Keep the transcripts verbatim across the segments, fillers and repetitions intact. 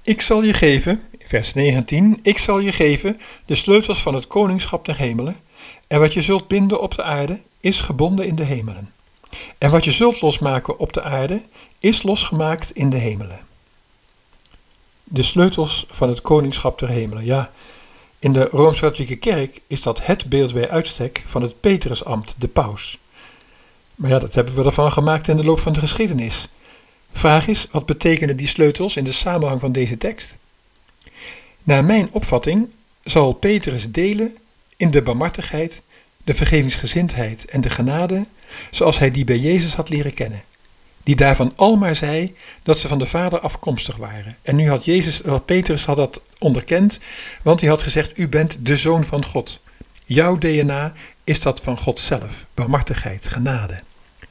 Ik zal je geven, vers negentien, ik zal je geven de sleutels van het koningschap der hemelen. En wat je zult binden op de aarde, is gebonden in de hemelen. En wat je zult losmaken op de aarde, is losgemaakt in de hemelen. De sleutels van het koningschap der hemelen. Ja, in de Rooms-Katholieke Kerk is dat het beeld bij uitstek van het Petrusambt, de paus. Maar ja, dat hebben we ervan gemaakt in de loop van de geschiedenis. Vraag is, wat betekenen die sleutels in de samenhang van deze tekst? Naar mijn opvatting zal Petrus delen in de barmhartigheid, de vergevingsgezindheid en de genade, zoals hij die bij Jezus had leren kennen. Die daarvan al maar zei dat ze van de Vader afkomstig waren. En nu had Jezus, Petrus had dat onderkend, want hij had gezegd, u bent de Zoon van God. Jouw D N A is dat van God zelf, barmhartigheid, genade.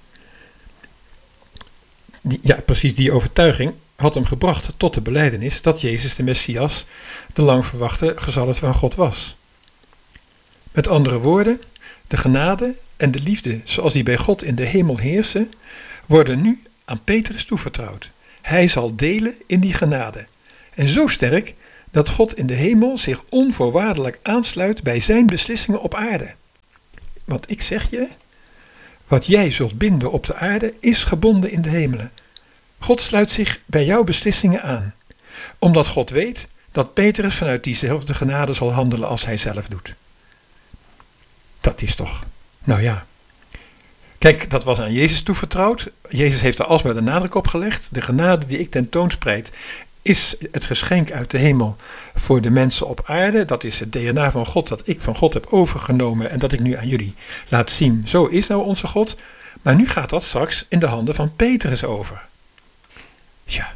Die, ja, precies die overtuiging had hem gebracht tot de belijdenis dat Jezus de Messias, de lang verwachte gezalfde van God was. Met andere woorden, de genade en de liefde zoals die bij God in de hemel heersen, worden nu aan Petrus toevertrouwd. Hij zal delen in die genade. En zo sterk dat God in de hemel zich onvoorwaardelijk aansluit bij zijn beslissingen op aarde. Want ik zeg je, wat jij zult binden op de aarde is gebonden in de hemelen. God sluit zich bij jouw beslissingen aan. Omdat God weet dat Petrus vanuit diezelfde genade zal handelen als hij zelf doet. Dat is toch, nou ja. Kijk, dat was aan Jezus toevertrouwd. Jezus heeft er alsmaar de nadruk op gelegd. De genade die ik tentoonspreid is het geschenk uit de hemel voor de mensen op aarde. Dat is het D N A van God dat ik van God heb overgenomen en dat ik nu aan jullie laat zien. Zo is nou onze God. Maar nu gaat dat straks in de handen van Petrus over. Tja.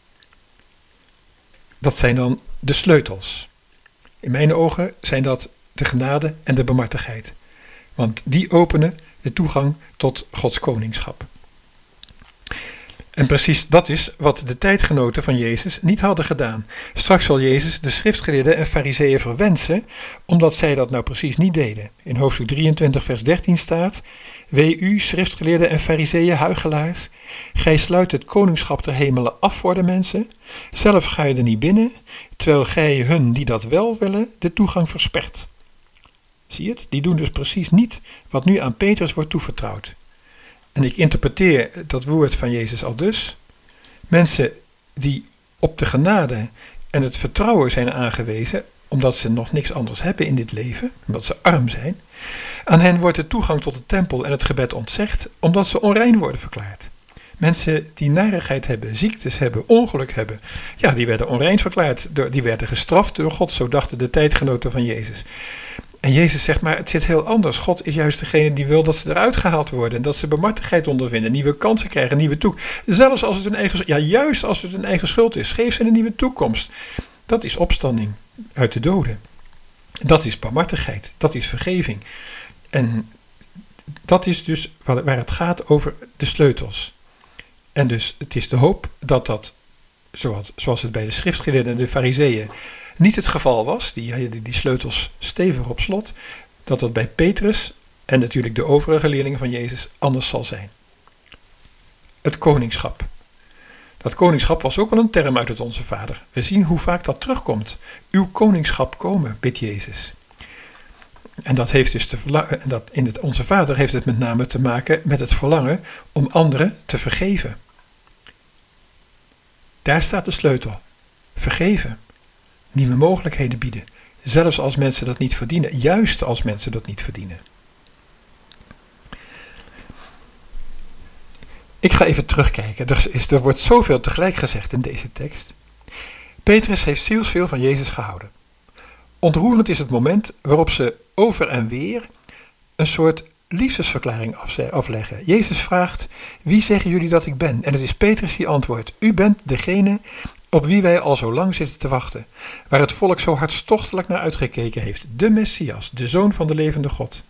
Dat zijn dan de sleutels. In mijn ogen zijn dat de genade en de barmhartigheid. Want die openen de toegang tot Gods koningschap. En precies dat is wat de tijdgenoten van Jezus niet hadden gedaan. Straks zal Jezus de schriftgeleerden en fariseeën verwensen, omdat zij dat nou precies niet deden. In hoofdstuk drieëntwintig vers dertien staat, wee u, schriftgeleerden en fariseeën, huichelaars, gij sluit het koningschap der hemelen af voor de mensen, zelf ga je er niet binnen, terwijl gij hun die dat wel willen, de toegang verspert. Zie je het? Die doen dus precies niet wat nu aan Petrus wordt toevertrouwd. En ik interpreteer dat woord van Jezus al dus. Mensen die op de genade en het vertrouwen zijn aangewezen, omdat ze nog niks anders hebben in dit leven, omdat ze arm zijn. Aan hen wordt de toegang tot de tempel en het gebed ontzegd, omdat ze onrein worden verklaard. Mensen die narigheid hebben, ziektes hebben, ongeluk hebben, ja, die werden onrein verklaard, die werden gestraft door God, zo dachten de tijdgenoten van Jezus. En Jezus zegt, maar het zit heel anders. God is juist degene die wil dat ze eruit gehaald worden. En dat ze barmhartigheid ondervinden, nieuwe kansen krijgen, nieuwe toekomst. Zelfs als het hun eigen, ja, juist als het hun eigen schuld is. Geef ze een nieuwe toekomst. Dat is opstanding uit de doden. Dat is barmhartigheid. Dat is vergeving. En dat is dus waar het gaat over de sleutels. En dus het is de hoop dat dat, zoals, zoals het bij de schriftgeleerden en de fariseeën niet het geval was, die hadden die sleutels stevig op slot, dat dat bij Petrus en natuurlijk de overige leerlingen van Jezus anders zal zijn. Het koningschap. Dat koningschap was ook wel een term uit het Onze Vader. We zien hoe vaak dat terugkomt. Uw koningschap komen, bidt Jezus. En dat heeft dus te verlangen, dat in het Onze Vader heeft het met name te maken met het verlangen om anderen te vergeven. Daar staat de sleutel. Vergeven. Nieuwe mogelijkheden bieden. Zelfs als mensen dat niet verdienen. Juist als mensen dat niet verdienen. Ik ga even terugkijken. Er, is, er wordt zoveel tegelijk gezegd in deze tekst. Petrus heeft zielsveel van Jezus gehouden. Ontroerend is het moment waarop ze over en weer een soort liefdesverklaring afleggen. Jezus vraagt, wie zeggen jullie dat ik ben? En het is Petrus die antwoordt, u bent degene op wie wij al zo lang zitten te wachten, waar het volk zo hartstochtelijk naar uitgekeken heeft. De Messias, de Zoon van de levende God.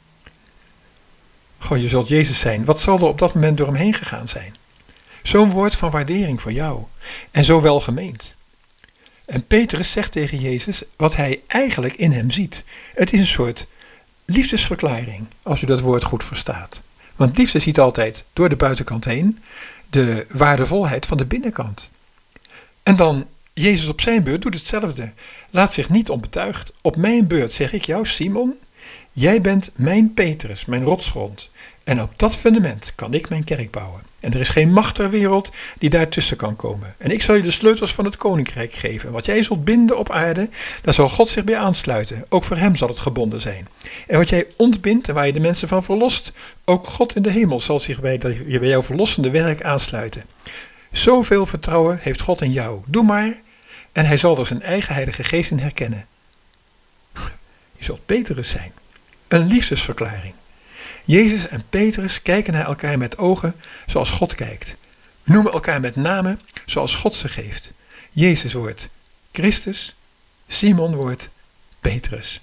Goh, je zult Jezus zijn. Wat zal er op dat moment door hem heen gegaan zijn? Zo'n woord van waardering voor jou. En zo welgemeend. En Petrus zegt tegen Jezus wat hij eigenlijk in hem ziet. Het is een soort liefdesverklaring, als u dat woord goed verstaat. Want liefde ziet altijd door de buitenkant heen de waardevolheid van de binnenkant. En dan Jezus op zijn beurt doet hetzelfde. Laat zich niet onbetuigd. Op mijn beurt zeg ik jou, Simon, jij bent mijn Petrus, mijn rotsgrond. En op dat fundament kan ik mijn kerk bouwen. En er is geen macht ter wereld die daartussen kan komen. En ik zal je de sleutels van het koninkrijk geven. Wat jij zult binden op aarde, daar zal God zich bij aansluiten. Ook voor hem zal het gebonden zijn. En wat jij ontbindt en waar je de mensen van verlost, ook God in de hemel zal zich bij, bij jouw verlossende werk aansluiten. Zoveel vertrouwen heeft God in jou. Doe maar. En hij zal er zijn eigen heilige geest in herkennen. Je zult Petrus zijn. Een liefdesverklaring. Jezus en Petrus kijken naar elkaar met ogen zoals God kijkt. Noemen elkaar met namen zoals God ze geeft. Jezus wordt Christus, Simon wordt Petrus.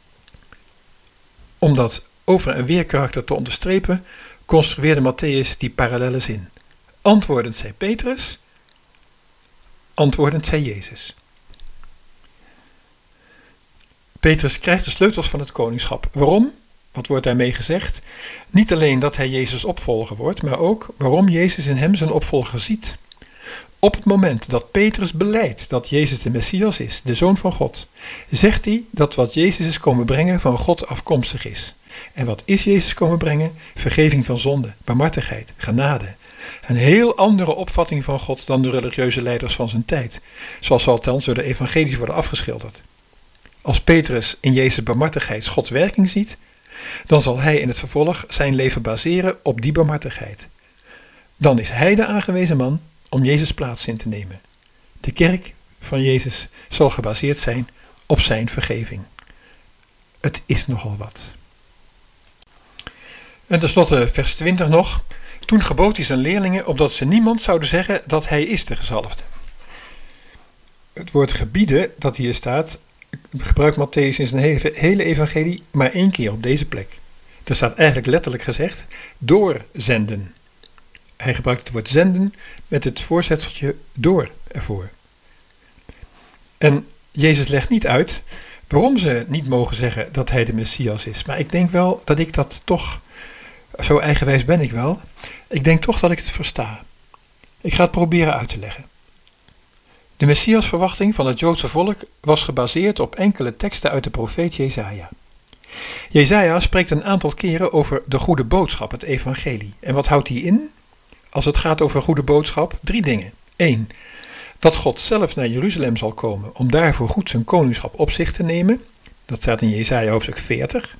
Om dat over- en weerkarakter te onderstrepen, construeerde Matthäus die parallelle zin. Antwoordend zei Petrus, antwoordend zei Jezus. Petrus krijgt de sleutels van het koningschap. Waarom? Wat wordt daarmee gezegd? Niet alleen dat hij Jezus opvolger wordt, maar ook waarom Jezus in hem zijn opvolger ziet. Op het moment dat Petrus belijdt dat Jezus de Messias is, de Zoon van God, zegt hij dat wat Jezus is komen brengen van God afkomstig is. En wat is Jezus komen brengen? Vergeving van zonde, barmhartigheid, genade. Een heel andere opvatting van God dan de religieuze leiders van zijn tijd, zoals althans door de evangelies worden afgeschilderd. Als Petrus in Jezus' barmhartigheid Gods werking ziet, dan zal hij in het vervolg zijn leven baseren op die barmhartigheid. Dan is hij de aangewezen man om Jezus' plaats in te nemen. De kerk van Jezus zal gebaseerd zijn op zijn vergeving. Het is nogal wat. En tenslotte vers twintig nog. Toen gebood hij zijn leerlingen opdat ze niemand zouden zeggen dat hij is de gezalfde. Het woord gebieden dat hier staat, gebruikt Matthäus in zijn hele, hele evangelie maar één keer op deze plek. Er staat eigenlijk letterlijk gezegd, doorzenden. Hij gebruikt het woord zenden met het voorzetseltje door ervoor. En Jezus legt niet uit waarom ze niet mogen zeggen dat hij de Messias is. Maar ik denk wel dat ik dat toch, zo eigenwijs ben ik wel, ik denk toch dat ik het versta. Ik ga het proberen uit te leggen. De Messiasverwachting van het Joodse volk was gebaseerd op enkele teksten uit de profeet Jesaja. Jesaja spreekt een aantal keren over de goede boodschap, het evangelie. En wat houdt die in? Als het gaat over goede boodschap, drie dingen. Eén, dat God zelf naar Jeruzalem zal komen om daar voor goed zijn koningschap op zich te nemen. Dat staat in Jesaja hoofdstuk veertig.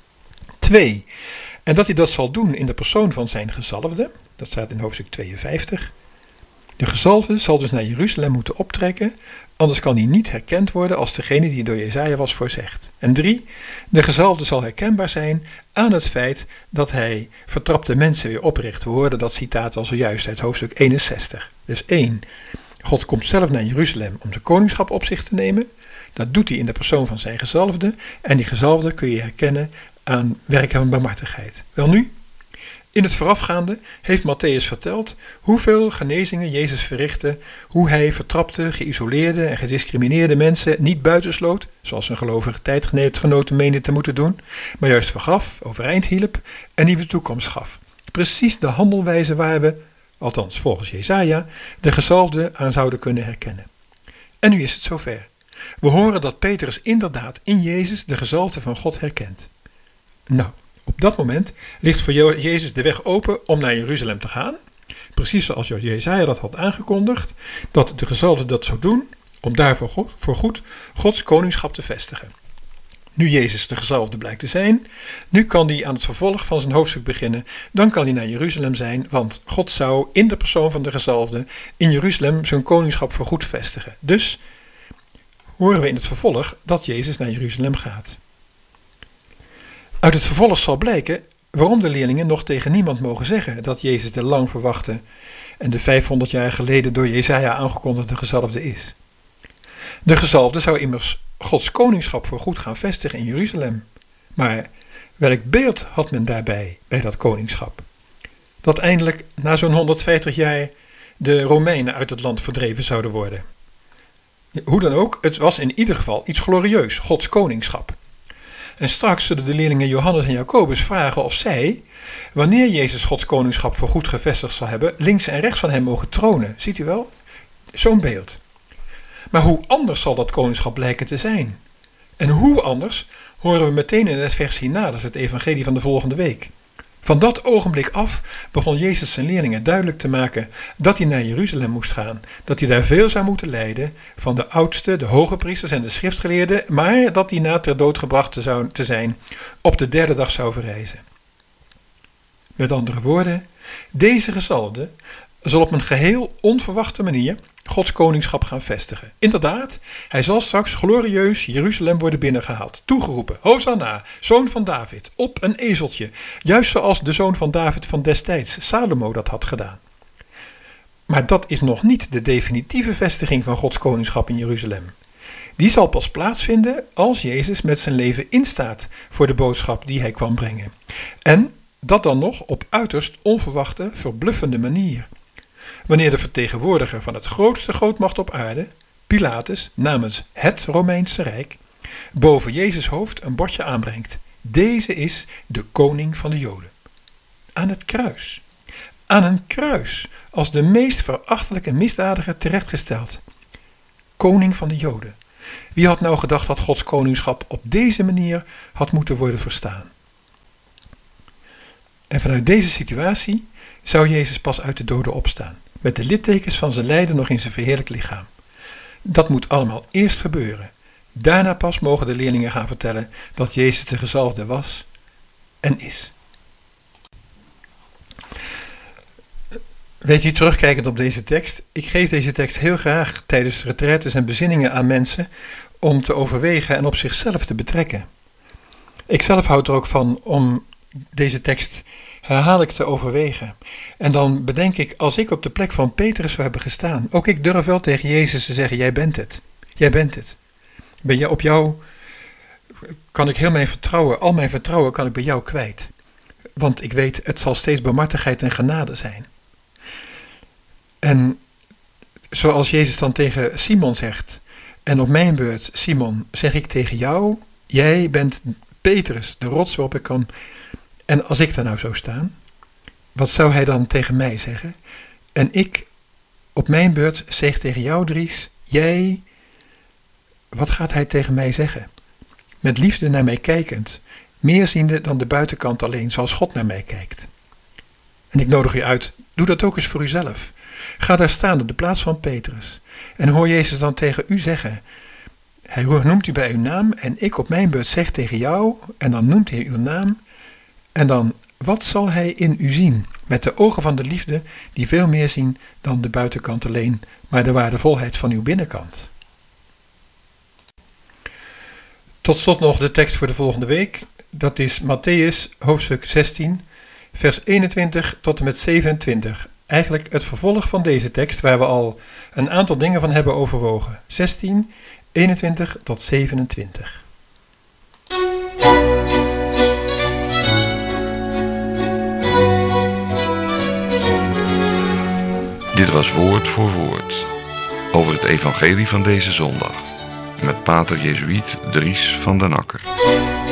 Twee, en dat hij dat zal doen in de persoon van zijn gezalfde. Dat staat in hoofdstuk tweeënvijftig. De gezalfde zal dus naar Jeruzalem moeten optrekken, anders kan hij niet herkend worden als degene die door Jesaja was voorzegd. En drie, de gezalfde zal herkenbaar zijn aan het feit dat hij vertrapte mensen weer opricht. We hoorden dat citaat al zojuist uit hoofdstuk eenenzestig. Dus één, God komt zelf naar Jeruzalem om de koningschap op zich te nemen. Dat doet hij in de persoon van zijn gezalfde. En die gezalfde kun je herkennen aan werken van barmhartigheid. Welnu, in het voorafgaande heeft Matthäus verteld hoeveel genezingen Jezus verrichtte, hoe hij vertrapte, geïsoleerde en gediscrimineerde mensen niet buitensloot, zoals een gelovige tijdgenoten meenden te moeten doen, maar juist vergaf, overeind hielp en nieuwe toekomst gaf. Precies de handelwijze waar we, althans volgens Jesaja, de gezalfde aan zouden kunnen herkennen. En nu is het zover. We horen dat Petrus inderdaad in Jezus de gezalfde van God herkent. Nou, op dat moment ligt voor Jezus de weg open om naar Jeruzalem te gaan. Precies zoals Jesaja dat had aangekondigd, dat de gezalfde dat zou doen om daar voor goed, voor goed Gods koningschap te vestigen. Nu Jezus de gezalfde blijkt te zijn, nu kan hij aan het vervolg van zijn hoofdstuk beginnen. Dan kan hij naar Jeruzalem zijn, want God zou in de persoon van de gezalfde in Jeruzalem zijn koningschap voor goed vestigen. Dus horen we in het vervolg dat Jezus naar Jeruzalem gaat. Uit het vervolg zal blijken waarom de leerlingen nog tegen niemand mogen zeggen dat Jezus de lang verwachte en de vijfhonderd jaar geleden door Jesaja aangekondigde gezalfde is. De gezalfde zou immers Gods koningschap voor goed gaan vestigen in Jeruzalem. Maar welk beeld had men daarbij, bij dat koningschap? Dat eindelijk na zo'n honderdvijftig jaar de Romeinen uit het land verdreven zouden worden. Hoe dan ook, het was in ieder geval iets glorieus, Gods koningschap. En straks zullen de leerlingen Johannes en Jacobus vragen of zij, wanneer Jezus Gods koningschap voor goed gevestigd zal hebben, links en rechts van hem mogen tronen. Ziet u wel? Zo'n beeld. Maar hoe anders zal dat koningschap blijken te zijn? En hoe anders horen we meteen in het vers hierna, dat is het evangelie van de volgende week. Van dat ogenblik af begon Jezus zijn leerlingen duidelijk te maken dat hij naar Jeruzalem moest gaan. Dat hij daar veel zou moeten lijden van de oudsten, de hoge priesters en de schriftgeleerden, maar dat hij na ter dood gebracht te zijn op de derde dag zou verrijzen. Met andere woorden, deze gezalfde zal op een geheel onverwachte manier Gods koningschap gaan vestigen. Inderdaad, hij zal straks glorieus Jeruzalem worden binnengehaald, toegeroepen, Hosanna, zoon van David, op een ezeltje, juist zoals de zoon van David van destijds, Salomo, dat had gedaan. Maar dat is nog niet de definitieve vestiging van Gods koningschap in Jeruzalem. Die zal pas plaatsvinden als Jezus met zijn leven instaat voor de boodschap die hij kwam brengen. En dat dan nog op uiterst onverwachte, verbluffende manier. Wanneer de vertegenwoordiger van het grootste grootmacht op aarde, Pilatus, namens het Romeinse Rijk, boven Jezus' hoofd een bordje aanbrengt. Deze is de koning van de Joden. Aan het kruis. Aan een kruis, als de meest verachtelijke misdadiger terechtgesteld. Koning van de Joden. Wie had nou gedacht dat Gods koningschap op deze manier had moeten worden verstaan? En vanuit deze situatie zou Jezus pas uit de doden opstaan, met de littekens van zijn lijden nog in zijn verheerlijkt lichaam. Dat moet allemaal eerst gebeuren. Daarna pas mogen de leerlingen gaan vertellen dat Jezus de gezalfde was en is. Weet je, terugkijkend op deze tekst, ik geef deze tekst heel graag tijdens retraites en bezinningen aan mensen om te overwegen en op zichzelf te betrekken. Ik zelf houd er ook van om deze tekst herhaaldelijk te overwegen. En dan bedenk ik, als ik op de plek van Petrus zou hebben gestaan, ook ik durf wel tegen Jezus te zeggen, jij bent het. Jij bent het. Ben je op jou, kan ik heel mijn vertrouwen, al mijn vertrouwen kan ik bij jou kwijt. Want ik weet, het zal steeds barmhartigheid en genade zijn. En zoals Jezus dan tegen Simon zegt, en op mijn beurt, Simon, zeg ik tegen jou, jij bent Petrus, de rots waarop ik kan. En als ik daar nou zou staan, wat zou hij dan tegen mij zeggen? En ik, op mijn beurt, zeg tegen jou, Dries, jij, wat gaat hij tegen mij zeggen? Met liefde naar mij kijkend, meer ziende dan de buitenkant alleen, zoals God naar mij kijkt. En ik nodig u uit, doe dat ook eens voor uzelf. Ga daar staan op de plaats van Petrus. En hoor Jezus dan tegen u zeggen, hij noemt u bij uw naam en ik op mijn beurt zeg tegen jou, en dan noemt hij uw naam. En dan, wat zal hij in u zien? Met de ogen van de liefde, die veel meer zien dan de buitenkant alleen, maar de waardevolheid van uw binnenkant. Tot slot nog de tekst voor de volgende week. Dat is Mattheüs hoofdstuk zestien, vers eenentwintig tot en met zevenentwintig. Eigenlijk het vervolg van deze tekst, waar we al een aantal dingen van hebben overwogen. zestien, eenentwintig tot zevenentwintig. Dit was Woord voor Woord, over het evangelie van deze zondag, met pater Jezuïet Dries van den Akker.